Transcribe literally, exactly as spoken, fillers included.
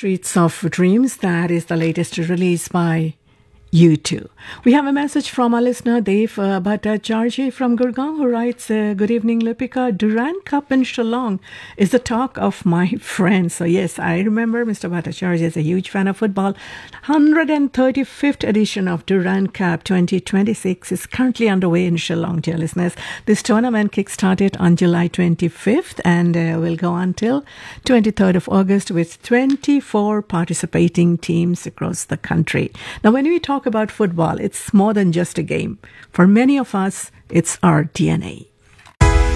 Streets of Dreams. That is the latest release by U two. We have a message from our listener, Dev uh, Bhattacharjee from Gurgaon, who writes, uh, Good evening, Lipika. Durand Cup in Shillong is the talk of my friends. So yes, I remember Mister Bhattacharjee is a huge fan of football. one hundred thirty-fifth edition of Durand Cup twenty twenty-six is currently underway in Shillong, dear listeners. This tournament kick-started on July twenty-fifth and uh, will go until twenty-third of August with twenty-four participating teams across the country. Now, when we talk about football, it's more than just a game. For many of us, it's our D N A.